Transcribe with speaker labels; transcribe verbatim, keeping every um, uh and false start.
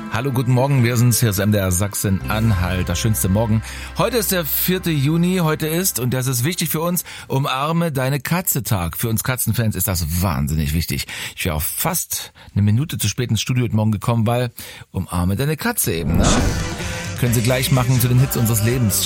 Speaker 1: Hallo, guten Morgen, wir sind's, hier ist M D R Sachsen-Anhalt, das schönste Morgen. Heute ist der vierte Juni, heute ist, und das ist wichtig für uns, Umarme deine Katze Tag. Für uns Katzenfans ist das wahnsinnig wichtig. Ich wäre auch fast eine Minute zu spät ins Studio heute Morgen gekommen, weil Umarme deine Katze eben, ne? Können Sie gleich machen zu den Hits unseres Lebens.